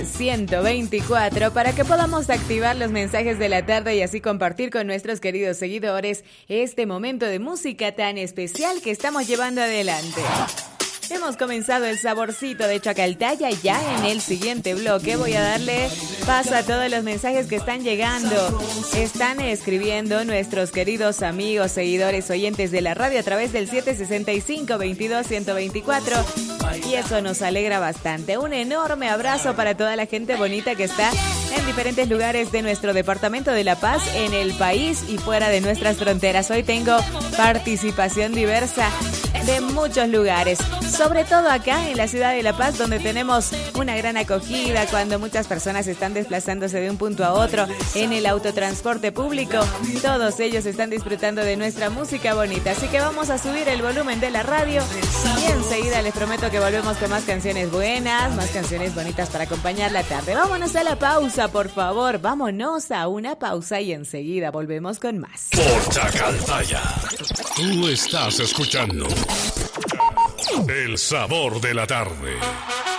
124 para que podamos activar los mensajes de la tarde y así compartir con nuestros queridos seguidores este momento de música tan especial que estamos llevando adelante. Hemos comenzado el saborcito de Chacaltaya y ya en el siguiente bloque voy a darle paso a todos los mensajes que están llegando. Están escribiendo nuestros queridos amigos, seguidores, oyentes de la radio a través del 765-22-124 y eso nos alegra bastante. Un enorme abrazo para toda la gente bonita que está en diferentes lugares de nuestro departamento de La Paz, en el país y fuera de nuestras fronteras. Hoy tengo participación diversa de muchos lugares, sobre todo acá en la ciudad de La Paz, donde tenemos una gran acogida cuando muchas personas están desplazándose de un punto a otro en el autotransporte público. Todos ellos están disfrutando de nuestra música bonita, así que vamos a subir el volumen de la radio y enseguida les prometo que volvemos con más canciones buenas, más canciones bonitas para acompañar la tarde. Vámonos a la pausa, por favor, vámonos a una pausa y enseguida volvemos con más. Por Chacaltaya, tú estás escuchando El Sabor de la Tarde.